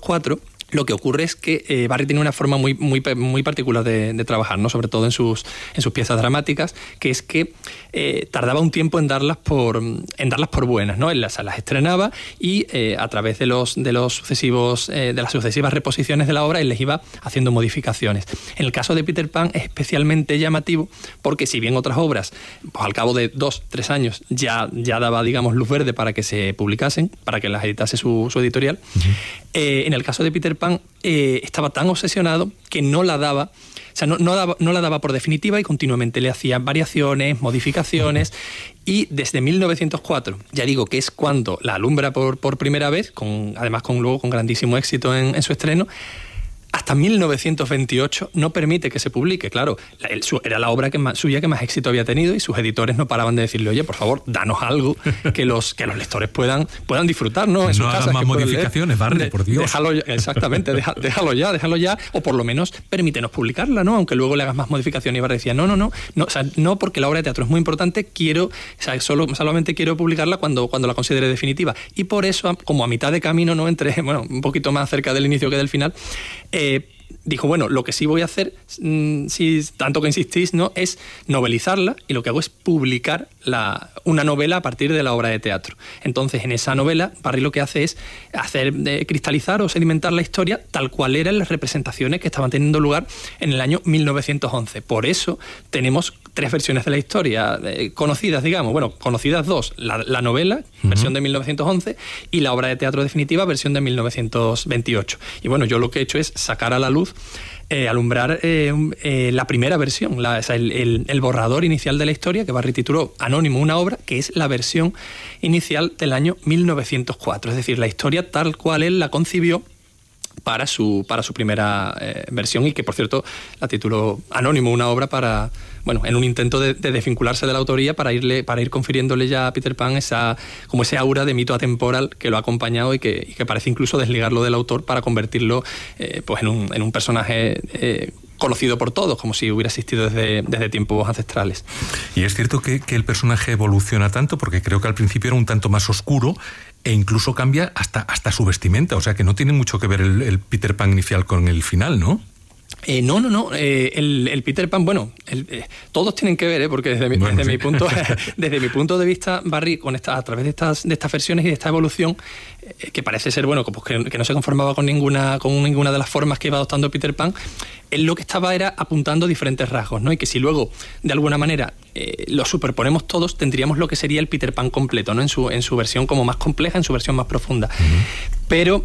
1904, lo que ocurre es que Barrie tiene una forma muy particular de trabajar, ¿no? Sobre todo en sus piezas dramáticas, que es que tardaba un tiempo en darlas por buenas, ¿no? Él las estrenaba y a través de las sucesivas reposiciones de la obra, él les iba haciendo modificaciones. En el caso de Peter Pan es especialmente llamativo porque si bien otras obras, pues al cabo de 2-3 años ya daba, digamos, luz verde para que se publicasen, para que las editase su editorial, en el caso de Peter Pan estaba tan obsesionado que no la daba, o sea, no la daba por definitiva y continuamente le hacía variaciones, modificaciones, y desde 1904, ya digo que es cuando la alumbra por primera vez, además luego con grandísimo éxito en su estreno, hasta 1928 no permite que se publique. Claro, era la obra suya que más éxito había tenido y sus editores no paraban de decirle, oye, por favor, danos algo que los lectores puedan disfrutar, ¿no? En sus casas, hagas más modificaciones, Barrie, por Dios. Exactamente, déjalo ya, o por lo menos permítenos publicarla, ¿no? Aunque luego le hagas más modificaciones. Y Barrie decía, no, o sea, no, porque la obra de teatro es muy importante, solamente quiero publicarla cuando la considere definitiva. Y por eso, como a mitad de camino, ¿no? Un poquito más cerca del inicio que del final, dijo, bueno, lo que sí voy a hacer, si tanto que insistís, ¿no?, es novelizarla, y lo que hago es publicar una novela a partir de la obra de teatro. Entonces, en esa novela, Barrie lo que hace es cristalizar o sedimentar la historia tal cual eran las representaciones que estaban teniendo lugar en el año 1911. Por eso tenemos 3 versiones de la historia conocidas, digamos. Bueno, conocidas 2. La novela, versión de 1911, y la obra de teatro definitiva, versión de 1928. Y bueno, yo lo que he hecho es sacar a la luz, alumbrar la primera versión, el borrador inicial de la historia, que Barrie tituló Anónimo, una obra, que es la versión inicial del año 1904. Es decir, la historia tal cual él la concibió para su primera versión, y que, por cierto, la tituló Anónimo, una obra, en un intento de desvincularse de la autoría para ir confiriéndole ya a Peter Pan ese aura de mito atemporal que lo ha acompañado y que parece incluso desligarlo del autor para convertirlo en un personaje conocido por todos, como si hubiera existido desde tiempos ancestrales. Y es cierto que el personaje evoluciona tanto, porque creo que al principio era un tanto más oscuro e incluso cambia hasta su vestimenta, o sea que no tiene mucho que ver el Peter Pan inicial con el final, ¿no? No. El Peter Pan, todos tienen que ver, porque desde mi punto de vista, Barrie, a través de estas versiones y de esta evolución, que parece ser, que no se conformaba con ninguna de las formas que iba adoptando Peter Pan, él lo que estaba era apuntando diferentes rasgos, ¿no? Y que si luego, de alguna manera, los superponemos todos, tendríamos lo que sería el Peter Pan completo, ¿no? En su versión como más compleja, en su versión más profunda. Pero,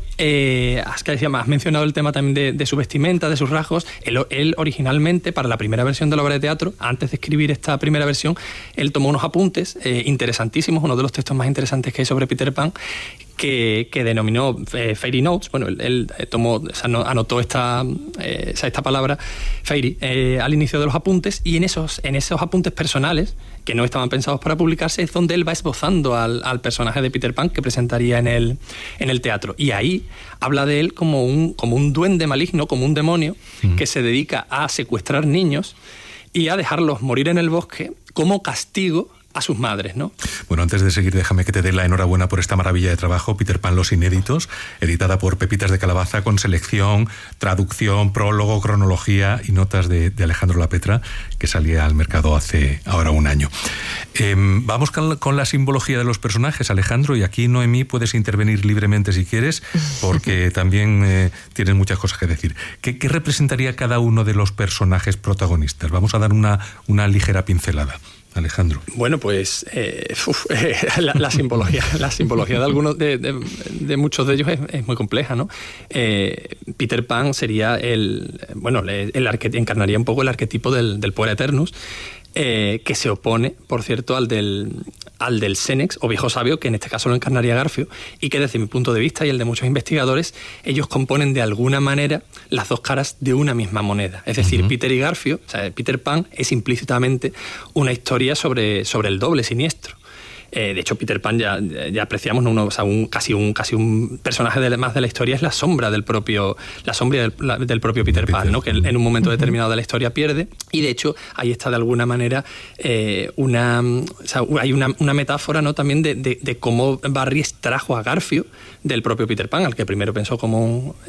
has mencionado el tema también de su vestimenta, de sus rasgos. Él originalmente, para la primera versión de la obra de teatro, antes de escribir esta primera versión, él tomó unos apuntes interesantísimos, uno de los textos más interesantes que hay sobre Peter Pan, que denominó Fairy Notes. Bueno, él anotó esta palabra Fairy al inicio de los apuntes, y en esos apuntes personales, que no estaban pensados para publicarse, es donde él va esbozando al personaje de Peter Pan que presentaría en el teatro. Y ahí habla de él como un duende maligno, como un demonio, que se dedica a secuestrar niños y a dejarlos morir en el bosque como castigo a sus madres, ¿no? Bueno, antes de seguir, déjame que te dé la enhorabuena por esta maravilla de trabajo, Peter Pan, Los Inéditos, editada por Pepitas de Calabaza, con selección, traducción, prólogo, cronología y notas de Alejandro Lapetra, que salía al mercado hace ahora un año. Vamos con la simbología de los personajes, Alejandro, y aquí, Noemí, puedes intervenir libremente si quieres, porque también tienes muchas cosas que decir. ¿Qué representaría cada uno de los personajes protagonistas? Vamos a dar una ligera pincelada. Alejandro. Bueno, pues la simbología de algunos de muchos de ellos es muy compleja, ¿no? Peter Pan sería encarnaría un poco el arquetipo del Puer Eternus, que se opone, por cierto, al del Senex, o viejo sabio, que en este caso lo encarnaría Garfio, y que desde mi punto de vista y el de muchos investigadores, ellos componen de alguna manera las dos caras de una misma moneda. Es decir, Peter y Garfio, o sea, Peter Pan es implícitamente una historia sobre el doble siniestro. De hecho, Peter Pan ya apreciamos, ¿no? Casi un personaje más de la historia, es la sombra del propio Peter Pan, ¿no? Que en un momento determinado de la historia pierde, y de hecho ahí está de alguna manera hay una metáfora, ¿no? También de cómo Barrie extrajo a Garfio del propio Peter Pan, al que primero pensó como